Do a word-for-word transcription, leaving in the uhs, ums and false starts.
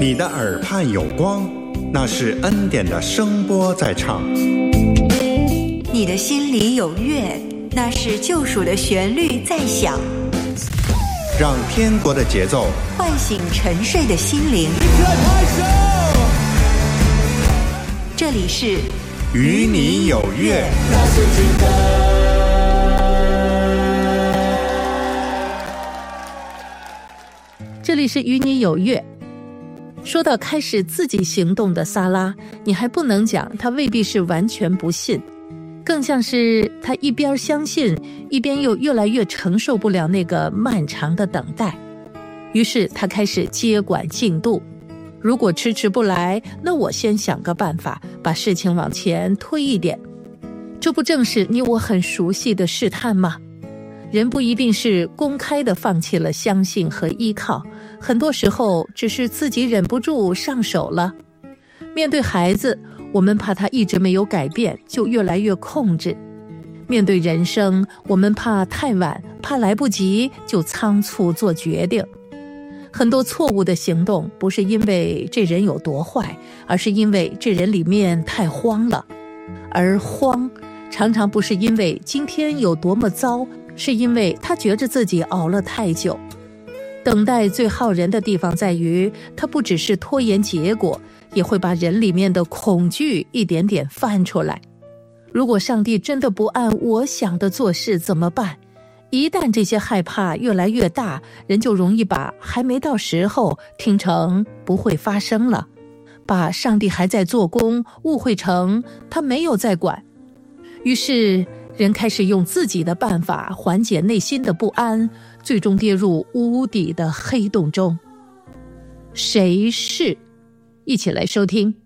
你的耳畔有光，那是恩典的声波在唱。 你的心里有乐，那是救赎的旋律在响。 让天国的节奏唤醒沉睡的心灵。这里是与你有约。 这里是与你有约。说到开始自己行动的撒拉，你还不能讲他未必是完全不信，更像是他一边相信，一边又越来越承受不了那个漫长的等待。于是他开始接管进度，如果迟迟不来，那我先想个办法，把事情往前推一点。这不正是你我很熟悉的试探吗？人不一定是公开地放弃了相信和依靠，很多时候只是自己忍不住上手了。面对孩子，我们怕他一直没有改变，就越来越控制；面对人生，我们怕太晚，怕来不及，就仓促做决定。很多错误的行动不是因为这人有多坏，而是因为这人里面太慌了。而慌常常不是因为今天有多么糟，是因为他觉着自己熬了太久。等待最耗人的地方在于，它不只是拖延结果，也会把人里面的恐惧一点点翻出来。如果上帝真的不按我想的做事怎么办？一旦这些害怕越来越大，人就容易把还没到时候听成不会发生了，把上帝还在做工误会成他没有在管。于是人开始用自己的办法缓解内心的不安，最终跌入无底的黑洞中。谁是？一起来收听。